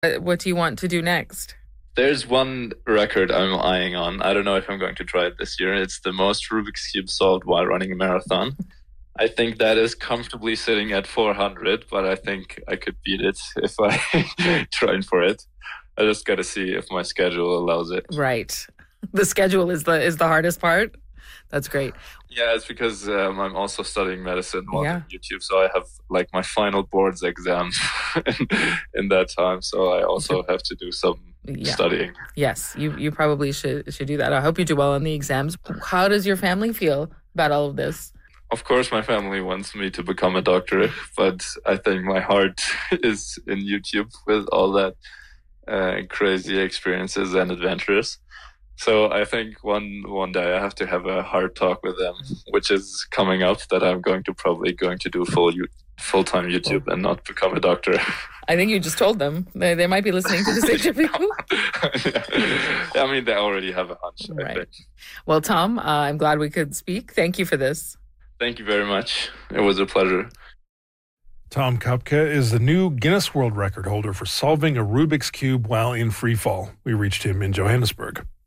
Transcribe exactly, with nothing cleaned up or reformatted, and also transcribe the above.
Uh, What do you want to do next? There's one record I'm eyeing on. I don't know if I'm going to try it this year. It's the most Rubik's Cube solved while running a marathon. I think that is comfortably sitting at four hundred, but I think I could beat it if I train for it. I just got to see if my schedule allows it. Right. The schedule is the is the hardest part. That's great. Yeah, it's because um, I'm also studying medicine while Yeah. on YouTube, so I have like my final boards exam in, in that time. So I also have to do some Yeah. studying. Yes, you you probably should should do that. I hope you do well on the exams. How does your family feel about all of this? Of course, my family wants me to become a doctor, but I think my heart is in YouTube with all that uh, crazy experiences and adventures. So I think one one day I have to have a hard talk with them, which is coming up. That I'm going to probably going to do full full time YouTube and not become a doctor. I think you just told them. They, they might be listening to this interview. Yeah. I mean, they already have a hunch. I Right. think. Well, Tom, uh, I'm glad we could speak. Thank you for this. Thank you very much. It was a pleasure. Tom Kupka is the new Guinness World Record holder for solving a Rubik's Cube while in free fall. We reached him in Johannesburg.